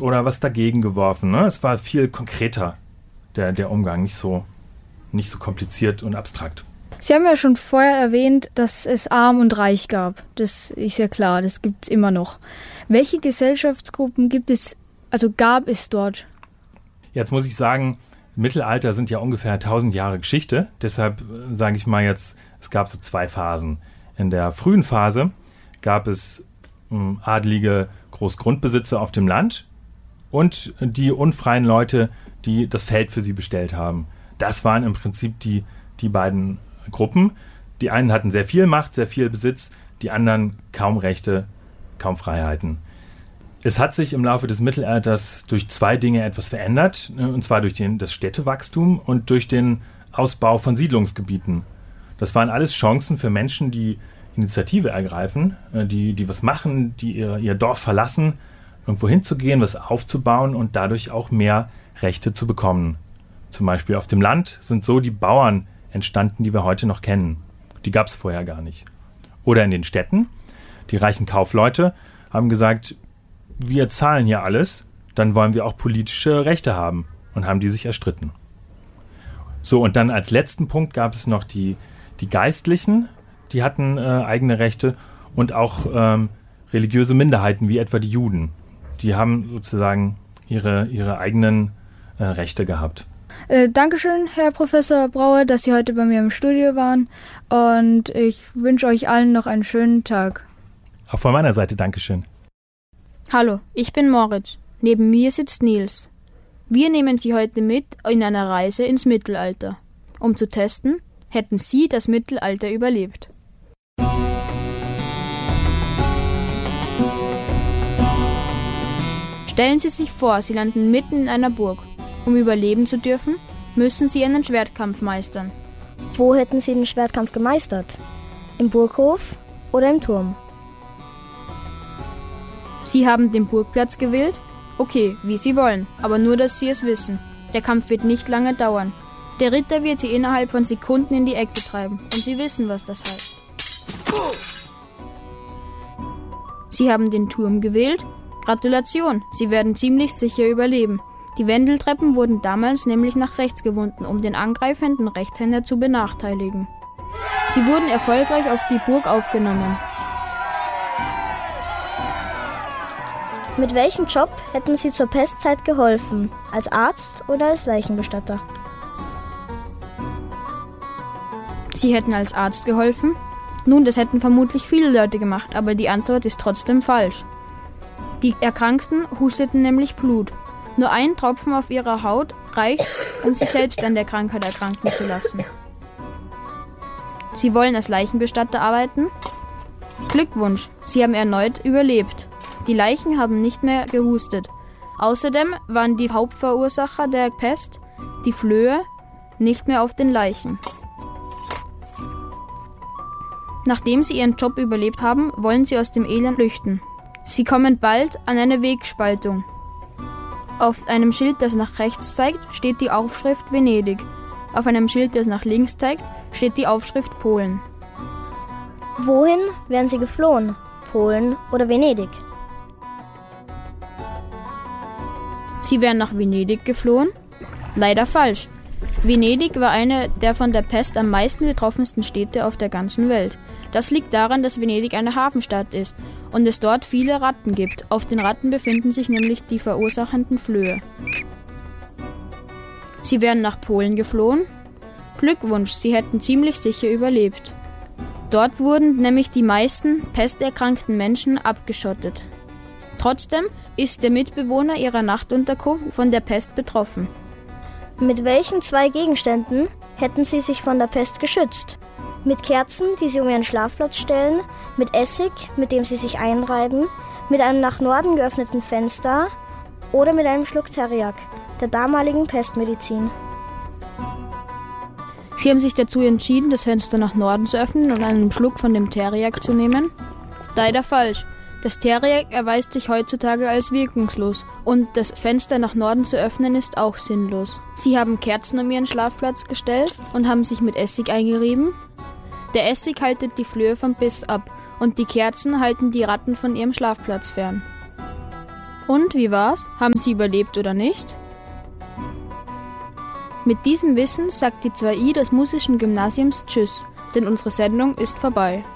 oder was dagegen geworfen. Ne? Es war viel konkreter, der Umgang, nicht so kompliziert und abstrakt. Sie haben ja schon vorher erwähnt, dass es Arm und Reich gab. Das ist ja klar, das gibt es immer noch. Welche Gesellschaftsgruppen gab es dort? Jetzt muss ich sagen, Mittelalter sind ja ungefähr 1000 Jahre Geschichte. Deshalb sage ich mal jetzt, es gab so 2 Phasen. In der frühen Phase gab es adlige Großgrundbesitzer auf dem Land und die unfreien Leute, die das Feld für sie bestellt haben. Das waren im Prinzip die beiden Gruppen. Die einen hatten sehr viel Macht, sehr viel Besitz, die anderen kaum Rechte, kaum Freiheiten. Es hat sich im Laufe des Mittelalters durch 2 Dinge etwas verändert, und zwar durch das Städtewachstum und durch den Ausbau von Siedlungsgebieten. Das waren alles Chancen für Menschen, die Initiative ergreifen, die was machen, die ihr Dorf verlassen, irgendwo hinzugehen, was aufzubauen und dadurch auch mehr Rechte zu bekommen. Zum Beispiel auf dem Land sind so die Bauern entstanden, die wir heute noch kennen. Die gab es vorher gar nicht. Oder in den Städten. Die reichen Kaufleute haben gesagt, wir zahlen hier alles, dann wollen wir auch politische Rechte haben und haben die sich erstritten. So, und dann als letzten Punkt gab es noch die Geistlichen, die hatten eigene Rechte und auch religiöse Minderheiten, wie etwa die Juden. Die haben sozusagen ihre eigenen Rechte gehabt. Dankeschön, Herr Professor Brauer, dass Sie heute bei mir im Studio waren und ich wünsche euch allen noch einen schönen Tag. Auch von meiner Seite Dankeschön. Hallo, ich bin Moritz. Neben mir sitzt Nils. Wir nehmen Sie heute mit in einer Reise ins Mittelalter. Um zu testen, hätten Sie das Mittelalter überlebt. Stellen Sie sich vor, Sie landen mitten in einer Burg. Um überleben zu dürfen, müssen Sie einen Schwertkampf meistern. Wo hätten Sie den Schwertkampf gemeistert? Im Burghof oder im Turm? Sie haben den Burgplatz gewählt? Okay, wie Sie wollen, aber nur, dass Sie es wissen. Der Kampf wird nicht lange dauern. Der Ritter wird Sie innerhalb von Sekunden in die Ecke treiben und Sie wissen, was das heißt. Sie haben den Turm gewählt? Gratulation, Sie werden ziemlich sicher überleben. Die Wendeltreppen wurden damals nämlich nach rechts gewunden, um den angreifenden Rechtshänder zu benachteiligen. Sie wurden erfolgreich auf die Burg aufgenommen. Mit welchem Job hätten Sie zur Pestzeit geholfen? Als Arzt oder als Leichenbestatter? Sie hätten als Arzt geholfen? Nun, das hätten vermutlich viele Leute gemacht, aber die Antwort ist trotzdem falsch. Die Erkrankten husteten nämlich Blut. Nur ein Tropfen auf ihrer Haut reicht, um sie selbst an der Krankheit erkranken zu lassen. Sie wollen als Leichenbestatter arbeiten? Glückwunsch, Sie haben erneut überlebt. Die Leichen haben nicht mehr gehustet. Außerdem waren die Hauptverursacher der Pest, die Flöhe, nicht mehr auf den Leichen. Nachdem Sie Ihren Job überlebt haben, wollen Sie aus dem Elend flüchten. Sie kommen bald an eine Wegspaltung. Auf einem Schild, das nach rechts zeigt, steht die Aufschrift Venedig. Auf einem Schild, das nach links zeigt, steht die Aufschrift Polen. Wohin wären Sie geflohen? Polen oder Venedig? Sie wären nach Venedig geflohen? Leider falsch. Venedig war eine der von der Pest am meisten betroffensten Städte auf der ganzen Welt. Das liegt daran, dass Venedig eine Hafenstadt ist und es dort viele Ratten gibt. Auf den Ratten befinden sich nämlich die verursachenden Flöhe. Sie wären nach Polen geflohen? Glückwunsch, Sie hätten ziemlich sicher überlebt. Dort wurden nämlich die meisten pesterkrankten Menschen abgeschottet. Trotzdem ist der Mitbewohner ihrer Nachtunterkunft von der Pest betroffen. Mit welchen 2 Gegenständen hätten Sie sich von der Pest geschützt? Mit Kerzen, die Sie um Ihren Schlafplatz stellen, mit Essig, mit dem Sie sich einreiben, mit einem nach Norden geöffneten Fenster oder mit einem Schluck Teriak, der damaligen Pestmedizin. Sie haben sich dazu entschieden, das Fenster nach Norden zu öffnen und einen Schluck von dem Teriak zu nehmen? Leider falsch. Das Teriak erweist sich heutzutage als wirkungslos und das Fenster nach Norden zu öffnen ist auch sinnlos. Sie haben Kerzen um Ihren Schlafplatz gestellt und haben sich mit Essig eingerieben. Der Essig haltet die Flöhe vom Biss ab und die Kerzen halten die Ratten von ihrem Schlafplatz fern. Und wie war's? Haben Sie überlebt oder nicht? Mit diesem Wissen sagt die 2i des Musischen Gymnasiums Tschüss, denn unsere Sendung ist vorbei.